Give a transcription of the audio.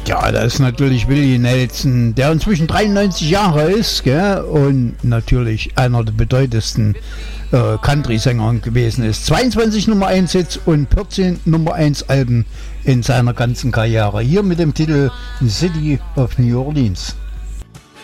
Ja, das ist natürlich Willie Nelson, der inzwischen 93 Jahre ist, gell? Und natürlich einer der bedeutendsten Country-Sänger gewesen ist. 22 Nummer 1 Hits und 14 Nummer 1 Alben in seiner ganzen Karriere. Hier mit dem Titel City of New Orleans.